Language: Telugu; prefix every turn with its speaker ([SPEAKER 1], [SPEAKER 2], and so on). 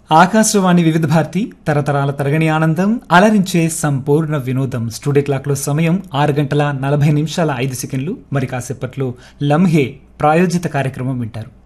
[SPEAKER 1] ఆకాశవాణి వివిధ భారతి తరతరాల తరగని ఆనందం అలరించే సంపూర్ణ వినోదం. స్టూడియో క్లాక్ లో సమయం 6:40 నిమిషాల 5 సెకండ్లు. మరి కాసేపట్లో లంహే ప్రాయోజిత కార్యక్రమం వింటారు.